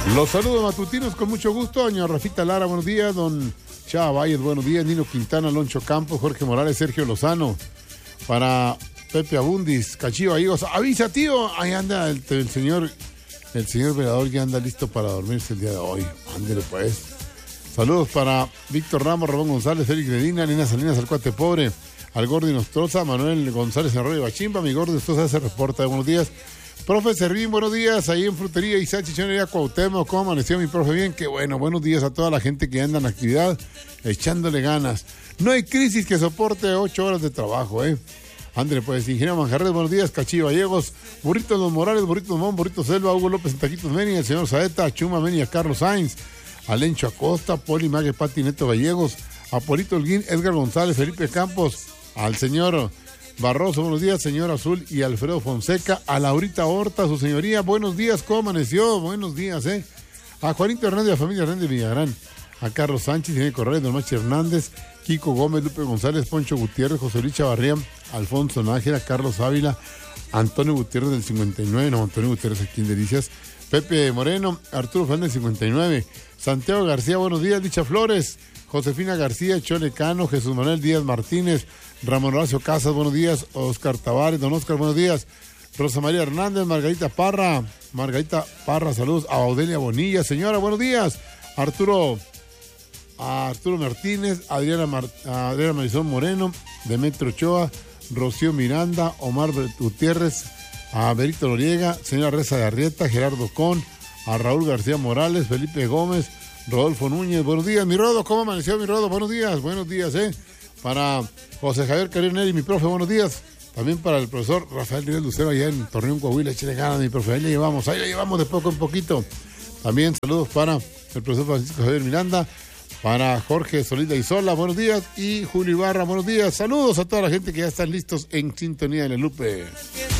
Los saludos matutinos con mucho gusto. Doña Rafita Lara, buenos días. Don Chava Valles, buenos días. Nino Quintana, Loncho Campos, Jorge Morales, Sergio Lozano. Para Pepe Abundis, Cachillo Gallegos. Avisa, tío. Ahí anda el señor velador, ya anda listo para dormirse el día de hoy. Ándele pues. Saludos para Víctor Ramos, Ramón González, Félix Medina, Nina Salinas, al Cuate Pobre, al Gordo Nostroza, Manuel González en Arroyo Bachimba. Mi Gordo Nostroza se reporta. Buenos días. Profe Servín, buenos días, ahí en Frutería Isaac Chichonería Cuauhtémoc. ¿Cómo amaneció mi profe? Bien, qué bueno. Buenos días a toda la gente que anda en actividad, echándole ganas. No hay crisis que soporte 8 horas de trabajo, André, pues, Ingeniero Manjarres, buenos días. Cachillo Gallegos, Burritos Los Morales, Burritos Mon, Burritos Selva, Hugo López en Taquitos Meni, el señor Saeta, Chuma Meni, a Carlos Sainz, Alencho Acosta, Poli Mague, Pati Neto Gallegos, Apolito Holguín, Edgar González, Felipe Campos, al señor Barroso, buenos días, señor Azul y Alfredo Fonseca, a Laurita Horta, su señoría, buenos días, ¿cómo amaneció? Buenos días, a Juanito Hernández, a familia Hernández Villagrán, a Carlos Sánchez, Inés Correa, Don Machi Hernández, Kiko Gómez, Lupe González, Poncho Gutiérrez, José Luis Chavarría, Alfonso Nájera, Carlos Ávila, Antonio Gutiérrez del 59, no, Antonio Gutiérrez aquí en Delicias, Pepe Moreno, Arturo Fernández del 59, Santiago García, buenos días, Licha Flores, Josefina García, Chole Cano, Jesús Manuel Díaz Martínez, Ramón Horacio Casas, buenos días, Oscar Tavares, don Oscar, buenos días, Rosa María Hernández, Margarita Parra, saludos a Audelia Bonilla, señora, buenos días, Arturo Martínez, Adriana Marisol Moreno, Demetrio Ochoa, Rocío Miranda, Omar Gutiérrez, a Berito Noriega, señora Reza de Arrieta, Gerardo Con, a Raúl García Morales, Felipe Gómez, Rodolfo Núñez, buenos días, mi Rodo, ¿cómo amaneció mi Rodo? Buenos días, para José Javier Carrionelli, mi profe, buenos días, también para el profesor Rafael Rivera Lucero allá en Torreón, Coahuila, échale ganas, mi profe, ahí la llevamos de poco en poquito, también saludos para el profesor Francisco Javier Miranda, para Jorge Solís de Isola, buenos días, y Julio Ibarra, buenos días, saludos a toda la gente que ya están listos en sintonía de La Lupe.